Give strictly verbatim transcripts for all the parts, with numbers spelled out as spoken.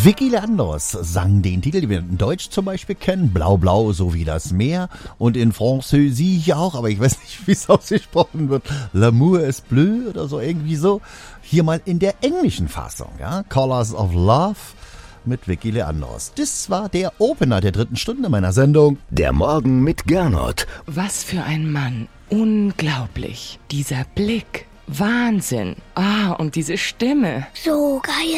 Vicky Leandros sang den Titel, den wir in Deutsch zum Beispiel kennen, Blau Blau, so wie das Meer, und in Französisch auch, aber ich weiß nicht, wie es ausgesprochen wird, L'amour est bleu oder so, irgendwie so. Hier mal in der englischen Fassung, ja, Colors of Love mit Vicky Leandros. Das war der Opener der dritten Stunde meiner Sendung. Der Morgen mit Gernot. Was für ein Mann. Unglaublich. Dieser Blick. Wahnsinn. Ah, und diese Stimme. So geil.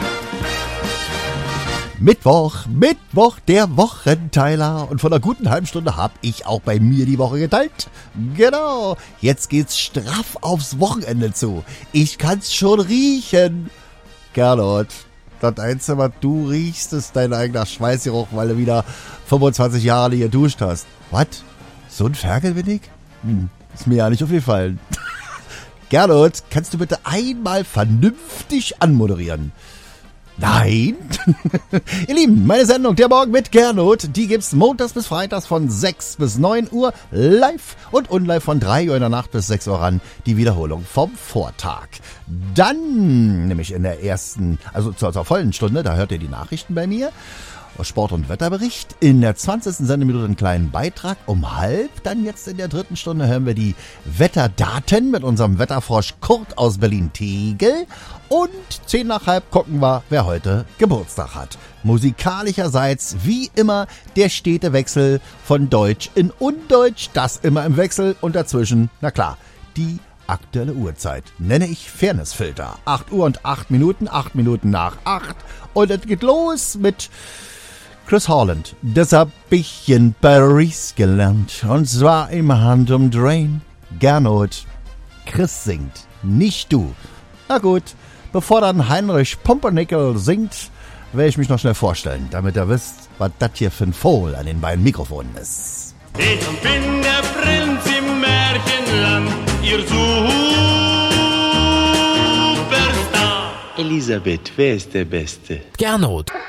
Mittwoch, Mittwoch, der Wochenteiler. Und von einer guten halben Stunde habe ich auch bei mir die Woche geteilt. Genau, jetzt geht's straff aufs Wochenende zu. Ich kann's schon riechen. Gernot, das Einzige, was du riechst, ist dein eigener Schweißgeruch, weil du wieder fünfundzwanzig Jahre nicht geduscht hast. Was? So ein Ferkel bin ich? Hm, ist mir ja nicht aufgefallen. Gernot, kannst du bitte einmal vernünftig anmoderieren? Nein. Ihr Lieben, meine Sendung Der Morgen mit Gernot, die gibt's montags bis freitags von sechs bis neun Uhr live und unlive von drei Uhr in der Nacht bis sechs Uhr ran. Die Wiederholung vom Vortag. Dann, nämlich in der ersten, also zur, zur vollen Stunde, da hört ihr die Nachrichten bei mir. Sport- und Wetterbericht. In der zwanzigsten Sendeminute einen kleinen Beitrag. Um halb, dann jetzt in der dritten Stunde hören wir die Wetterdaten mit unserem Wetterfrosch Kurt aus Berlin-Tegel. Und zehn nach halb gucken wir, wer heute Geburtstag hat. Musikalischerseits, wie immer, der stete Wechsel von Deutsch in Undeutsch. Das immer im Wechsel und dazwischen, na klar, die aktuelle Uhrzeit. Nenne ich Fairnessfilter. acht Uhr und acht Minuten, acht Minuten nach acht. Und es geht los mit Chris Holland. Das hab ich in Paris gelernt. Und zwar im Handumdrehen. Gernot. Chris singt, nicht du. Na gut, bevor dann Heinrich Pumpernickel singt, werde ich mich noch schnell vorstellen, damit ihr wisst, was das hier für ein Vogel an den beiden Mikrofonen ist. Ich bin der Prinz im Märchenland, ihr Superstar. Elisabeth, wer ist der Beste? Gernot.